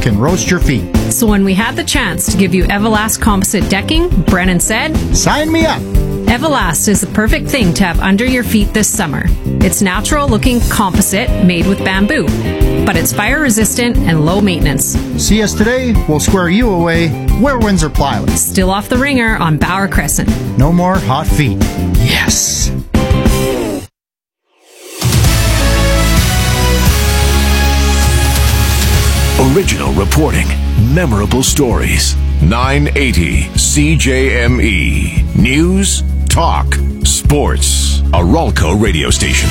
can roast your feet. So when we had the chance to give you Everlast composite decking, Brennan said, "Sign me up." Everlast is the perfect thing to have under your feet this summer. It's natural-looking composite made with bamboo, but it's fire-resistant and low maintenance. See us today, we'll square you away where Windsor Plywood. Still off the ringer on Bauer Crescent. No more hot feet. Yes. Original reporting, memorable stories. 980 CJME. News, talk, sports. A Ralco radio station.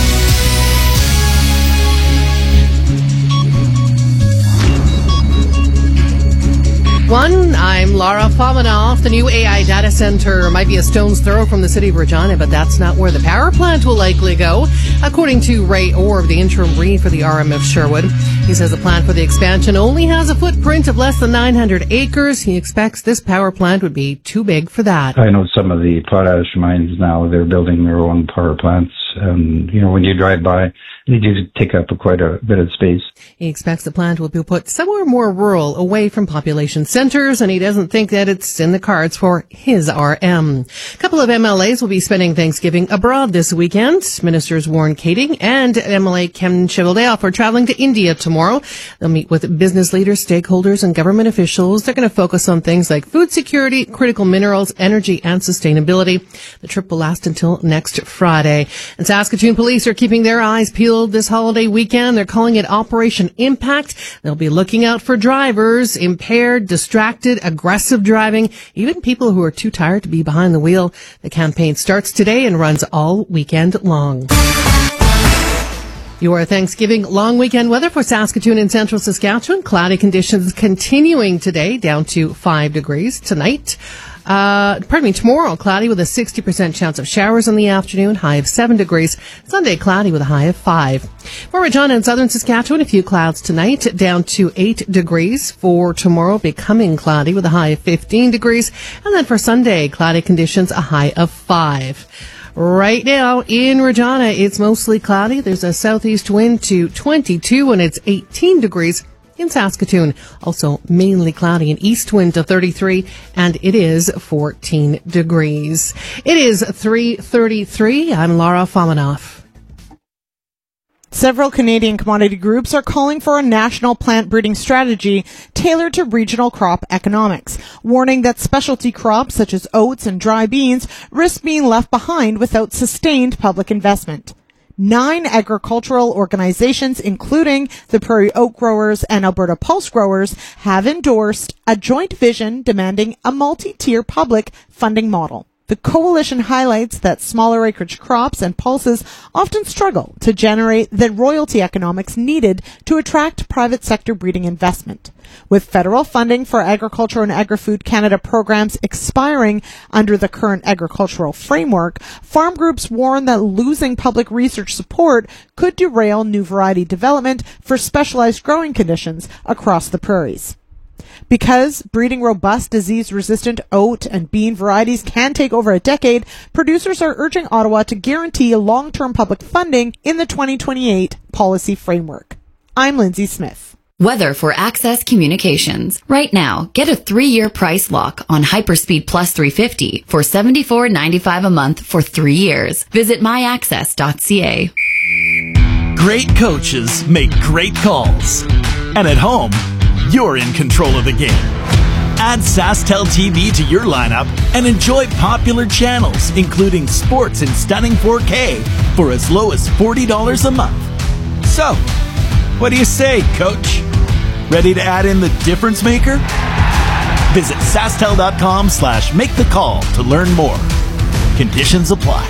I'm Laura Fominov. The new AI data center might be a stone's throw from the city of Regina, but that's not where the power plant will likely go. According to Ray Orb, the interim read for the RMF Sherwood, he says the plan for the expansion only has a footprint of less than 900 acres. He expects this power plant would be too big for that. I know some of the potash mines now, they're building their own power plants. And, when you drive by, they do take up quite a bit of space. He expects the plant will be put somewhere more rural, away from population centers, and he doesn't think that it's in the cards for his RM. A couple of MLAs will be spending Thanksgiving abroad this weekend. Ministers Warren Kading and MLA Ken Cheveldayoff are traveling to India tomorrow. They'll meet with business leaders, stakeholders, and government officials. They're going to focus on things like food security, critical minerals, energy, and sustainability. The trip will last until next Friday. And Saskatoon police are keeping their eyes peeled this holiday weekend. They're calling it Operation Impact. They'll be looking out for drivers, impaired, distracted, aggressive driving, even people who are too tired to be behind the wheel. The campaign starts today and runs all weekend long. Your Thanksgiving long weekend weather for Saskatoon and central Saskatchewan. Cloudy conditions continuing today, down to 5 degrees. Tonight, tomorrow, cloudy with a 60% chance of showers in the afternoon, high of 7 degrees. Sunday, cloudy with a high of 5. For Regina and southern Saskatchewan, a few clouds tonight, down to 8 degrees. For tomorrow, becoming cloudy with a high of 15 degrees. And then for Sunday, cloudy conditions, a high of 5. Right now in Regina, it's mostly cloudy. There's a southeast wind to 22 and it's 18 degrees. In Saskatoon, also mainly cloudy, an east wind to 33, and it is 14 degrees. It is 3:33. I'm Laura Fominov. Several Canadian commodity groups are calling for a national plant breeding strategy tailored to regional crop economics, warning that specialty crops such as oats and dry beans risk being left behind without sustained public investment. 9 agricultural organizations, including the Prairie Oak Growers and Alberta Pulse Growers, have endorsed a joint vision demanding a multi-tier public funding model. The coalition highlights that smaller acreage crops and pulses often struggle to generate the royalty economics needed to attract private sector breeding investment. With federal funding for Agriculture and Agri-Food Canada programs expiring under the current agricultural framework, farm groups warn that losing public research support could derail new variety development for specialized growing conditions across the prairies. Because breeding robust disease-resistant oat and bean varieties can take over a decade, producers are urging Ottawa to guarantee long-term public funding in the 2028 policy framework. I'm Lindsay Smith. Weather for Access Communications. Right now, get a 3-year price lock on Hyperspeed Plus 350 for $74.95 a month for 3 years. Visit myaccess.ca. Great coaches make great calls. And at home, you're in control of the game. Add SaskTel TV to your lineup and enjoy popular channels, including sports in stunning 4K for as low as $40 a month. So, what do you say, Coach? Ready to add in the difference maker? Visit SaskTel.com/make the call to learn more. Conditions apply.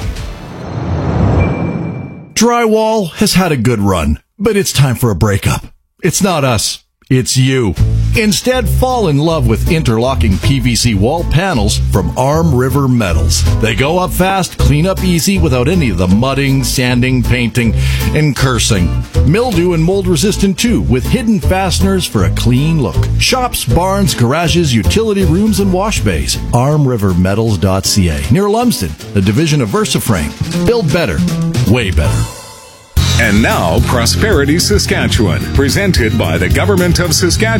Drywall has had a good run, but it's time for a breakup. It's not us. It's you. Instead, fall in love with interlocking PVC wall panels from Arm River Metals. They go up fast, clean up easy without any of the mudding, sanding, painting, and cursing. Mildew and mold resistant too, with hidden fasteners for a clean look. Shops, barns, garages, utility rooms, and wash bays. ArmRiverMetals.ca. Near Lumsden, a division of VersaFrame. Build better. Way better. And now, Prosperity Saskatchewan, presented by the Government of Saskatchewan.